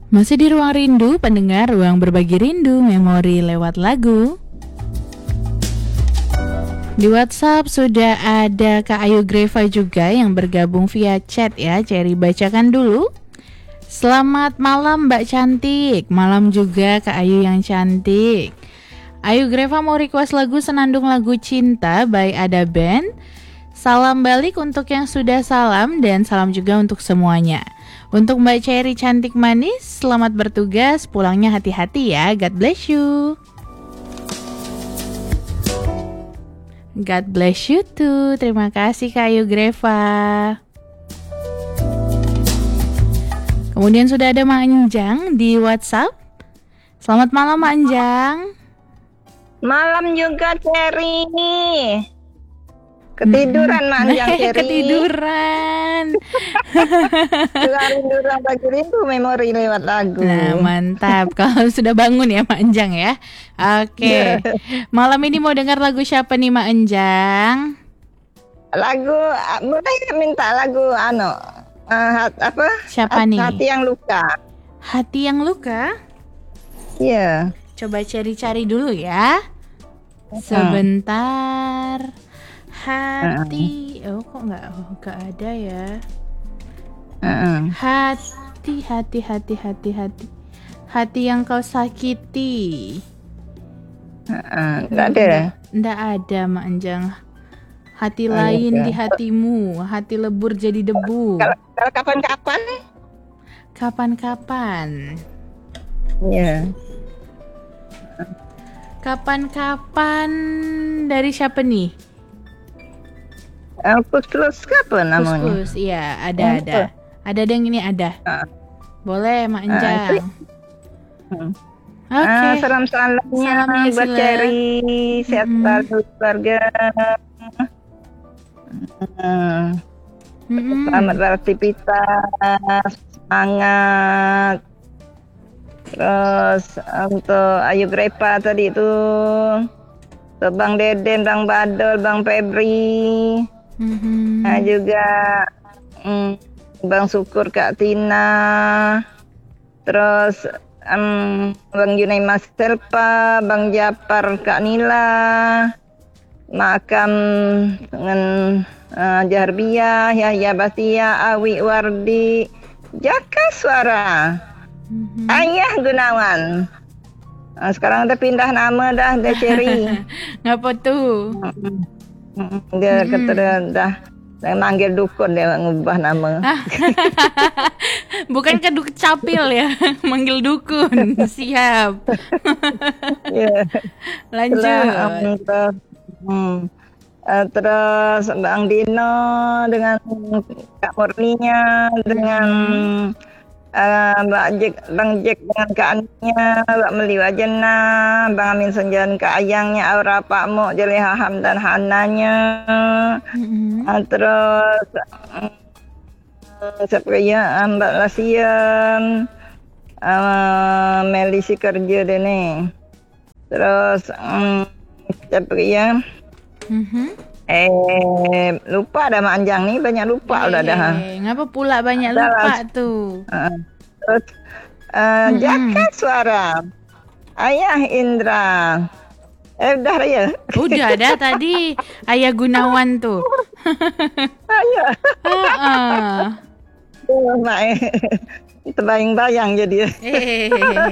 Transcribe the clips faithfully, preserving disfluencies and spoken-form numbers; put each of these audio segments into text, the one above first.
Masih di Ruang Rindu, pendengar, ruang berbagi rindu, memori lewat lagu. Di WhatsApp sudah ada Kak Ayu Greva juga yang bergabung via chat ya. Cherry bacakan dulu. Selamat malam Mbak Cantik. Malam juga Kak Ayu yang cantik. Ayu Greva mau request lagu Senandung Lagu Cinta by Ada Band. Salam balik untuk yang sudah salam dan salam juga untuk semuanya. Untuk Mbak Cherry cantik manis, selamat bertugas, pulangnya hati-hati ya. God bless you. God bless you too. Terima kasih Kak Ayu Greva. Kemudian sudah ada Mak Anjang di WhatsApp. Selamat malam Mak Anjang. Malam juga Cherry. Ketiduran hmm. Mak Anjang Cherry. Ketiduran. Ketiduran bagi rindu memori lewat lagu. Nah mantap kalau sudah bangun ya Mak Anjang ya. Oke. Malam ini mau dengar lagu siapa nih Mak Anjang? Lagu boleh minta lagu ano uh, apa? Siapa nih? Hati yang luka. Hati yang luka? Iya. Yeah. Coba cari-cari dulu ya. Sebentar. Hati, uh-uh. oh kok nggak, oh, nggak ada ya. Uh-uh. Hati, hati, hati, hati, hati, hati yang kau sakiti. Uh-uh. Nggak ada. Nggak ada, Mak Anjang. Hati oh, lain iya. di hatimu, hati lebur jadi debu. Kalau, kalau kapan-kapan? Kapan-kapan. Iya. Yeah. Kapan-kapan dari siapa nih? Kus-kus apa namanya? Kus-kus, iya ada ada. Ada yang ini ada. Uh. Boleh Mak Anjang. Uh, Oke. Okay. Uh, salam-salamnya salam buat Cherry, sehat selalu mm-hmm. keluarga. Uh, mm-hmm. Selamat beraktivitas, semangat. Terus untuk Ayu Greva tadi itu, untuk Bang Deden, Bang Badol, Bang Febri. Mm-hmm. Nah juga mm, Bang Syukur, Kak Tina, terus um, Bang Junai Mas Selpa, Bang Japar, Kak Nila, Makam dengan uh, Jaharbiyah, Yahya Batia, Awi Wardi, Jaka Suara, mm-hmm. Ayah Gunawan. Nah, sekarang udah pindah nama dah, dah Cherry. Ngapa tuh? Dia mm-hmm. kata dah, dah, dah manggil dukun dia ngubah nama. Bukan ke dukun capil ya, manggil dukun. Siap. Yeah. Lanjut. Setelah, um, uh, terus Bang Dino dengan Kak Murninya, dengan Uh, Mbak Jack, Bang Jack dengan Kak Aninya, Mbak Meli Wajena, Bang Amin Senjan Kak Ayangnya, Aura Pak Mo, Jaleha Ham dan Hananya, mm-hmm. uh, terus uh, siapa ya, Mbak Lasian, uh, Meli si kerja deh nih, terus um, siapa ya, mm-hmm. Eh, lupa ada Mak Anjang nih, banyak lupa eh, udah dah. Ngapa pula banyak ada lupa las. Tuh? Uh, terus uh, mm-hmm. Jaka Suara, Ayah Indra. Eh udah ya? Udah ada tadi Ayah Gunawan tuh. Ayah. Uh-uh. Oh, Mak. Terbayang-bayang jadi. Eh.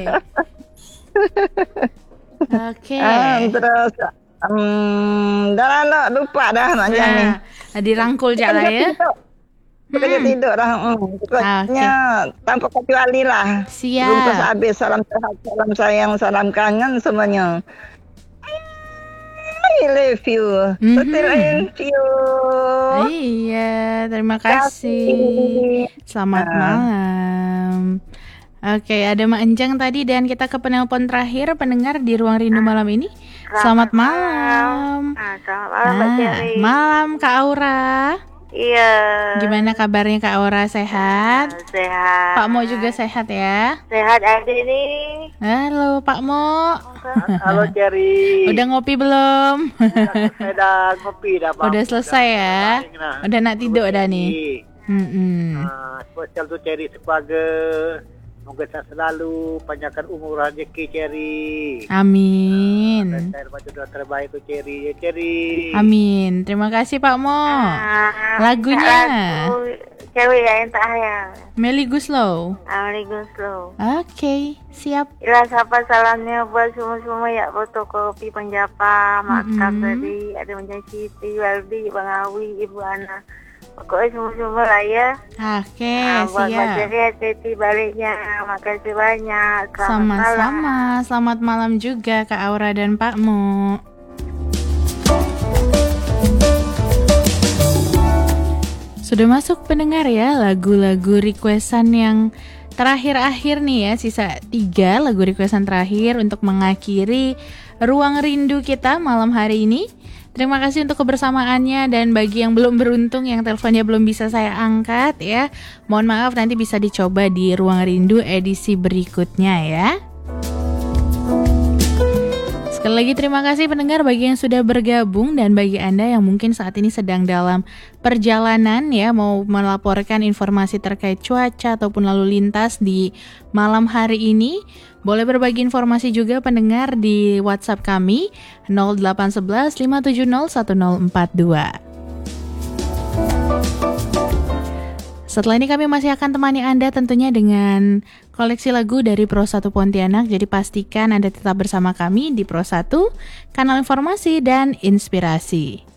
Oke. Okay. Um, terus Hmm, dah lah, lupa dah Mak Anjang nah, nih. Dirangkul je lah ya. Kita hmm. tidur dah. Hmm. Pokoknya okay. tanpa kecuali lah. Siap. Bungkus habis, salam sehat, salam sayang, salam kangen semuanya. I love you. Mm-hmm. Still I love you. Iya, terima kasih. Selamat nah. malam. Oke, ada Mak Anjang tadi dan kita ke penelpon terakhir pendengar di Ruang Rindu malam ini. Selamat, selamat malam. Nah, selamat malam Mbak Cherry. Ah, malam Kak Aura. Iya. Gimana kabarnya Kak Aura, sehat? Uh, sehat. Pak Mo juga sehat ya? Sehat ada nih. Halo Pak Mo. Halo Cherry. Udah ngopi belum? Saya udah ngopi dah Bang. Udah selesai udah, ya? Udah, udah nak tidur dah nih. Hmm. Uh, spesial tu Cherry sebagai Semoga sehat selalu, panjangkan umur rezeki Cherry. Amin. Dan saya baca doa terbaik untuk Cherry, ya Cherry. Amin. Terima kasih Pak Mo. Ah, Lagunya? Lagu cewek ya yang tak hayal. Melly Guslow. Amri Guslow. Oke, siap. Ila sapa salamnya buat semua-semua ya fotokopi penjapa, makam Mm-mm. tadi ada macam Siti, Waldi, Bang Awi, Ibu Ana. Pokoknya semua-semua lah ya. Oke, Ah, buat siap. baca hati baliknya. Makasih banyak. Selamat malam. Sama-sama. Selamat malam juga Kak Aura dan Pak Mo. Sudah masuk pendengar ya lagu-lagu requestan yang terakhir-akhir nih ya. Sisa tiga lagu requestan terakhir untuk mengakhiri Ruang Rindu kita malam hari ini. Terima kasih untuk kebersamaannya, dan bagi yang belum beruntung yang teleponnya belum bisa saya angkat ya, mohon maaf, nanti bisa dicoba di Ruang Rindu edisi berikutnya ya. Sekali lagi terima kasih pendengar bagi yang sudah bergabung, dan bagi Anda yang mungkin saat ini sedang dalam perjalanan ya, mau melaporkan informasi terkait cuaca ataupun lalu lintas di malam hari ini, boleh berbagi informasi juga pendengar di WhatsApp kami nol delapan satu satu lima tujuh nol satu nol empat dua. Setelah ini kami masih akan temani Anda tentunya dengan koleksi lagu dari Pro satu Pontianak. Jadi pastikan Anda tetap bersama kami di Pro satu, kanal informasi dan inspirasi.